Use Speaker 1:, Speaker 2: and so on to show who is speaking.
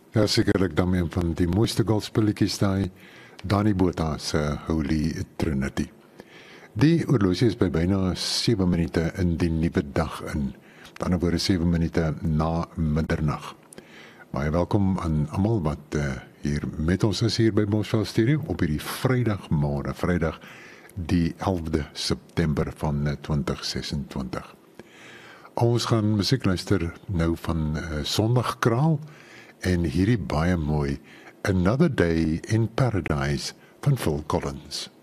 Speaker 1: Ja, sekerlik dan een van die mooiste gospelliedjies daai Danny Botha se Holy Trinity. Die oorlosie is by byna 7 minute in die nuwe dag in. Met ander woorde 7 minute na middernag. Baie welkom aan almal wat hier met ons is hier by Bosveld Studio op hierdie Vrydagmôre, Vrydag die 11de September van 2026. Ons gaan musiek luister nou van Sondagkraal en hierdie baie mooi Another Day in Paradise van Phil Collins.